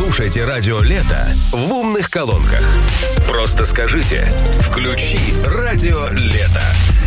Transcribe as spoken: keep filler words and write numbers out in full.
Слушайте радио «Лето» в умных колонках. Просто скажите «Включи радио Лето».